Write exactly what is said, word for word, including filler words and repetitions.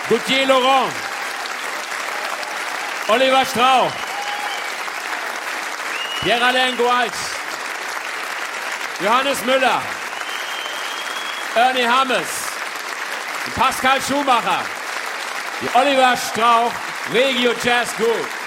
Gauthier Laurent, Oliver Strauch, Pierre-Alain Goalz, Johannes Müller, Ernie Hammes, Pascal Schumacher, die Oliver Strauch Regio Jazz Group.